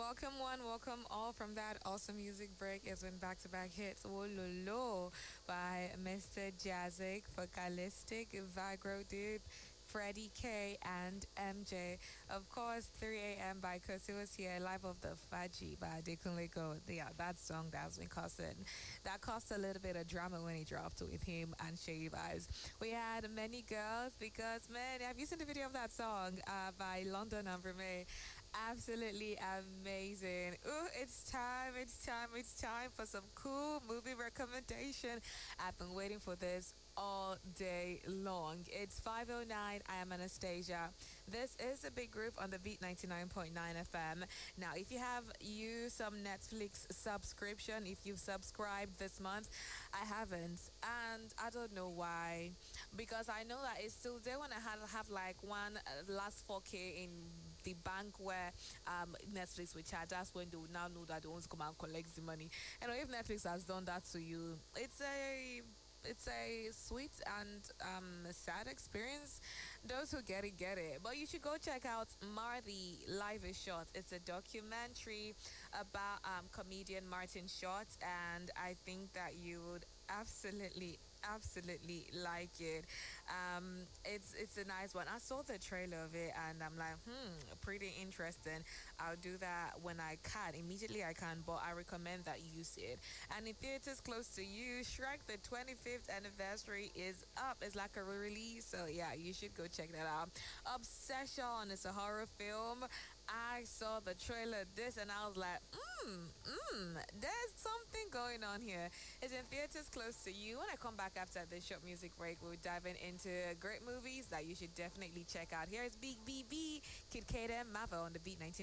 Welcome one, welcome all from that awesome music break. It's been back-to-back hits. Wololo by Mr. Jazzic, Focalistic, Vigro Dude, Freddie K, and MJ. Of course, 3 a.m. by Kosi was here, Live of the Faji by Adekunle Gold. Yeah, that song that's been causing, that caused a little bit of drama when he dropped with him and Shay Vibes. We had many girls because, man, have you seen the video of that song by London and Breme? Absolutely amazing. Ooh, it's time for some cool movie recommendation. I've been waiting for this all day long. It's 5:09. I am Anastasia. This is a big group on the Beat 99.9 FM. Now, if you have some Netflix subscription, if you've subscribed this month, I haven't, and I don't know why, because I know that it's still there when I have like one last 4K in the bank where Netflix will charge. That's when they will now know that they want to come and collect the money. And if Netflix has done that to you, it's a sweet and sad experience. Those who get it. But you should go check out Marty Life is Short. It's a documentary about comedian Martin Short, and I think that you would absolutely like it. It's a nice one. I saw the trailer of it and I'm like, pretty interesting. I'll do that when I can. Immediately I can, but I recommend that you see it. And in theaters close to you, Shrek the 25th anniversary is up. It's like a release, so yeah, you should go check that out. Obsession is a horror film. I saw the trailer this and I was like, there's something going on here. It's in theaters close to you. When I come back after this short music break, we'll dive into great movies that you should definitely check out. Here is Big BB, Kid K, and Mava on the Beat 19.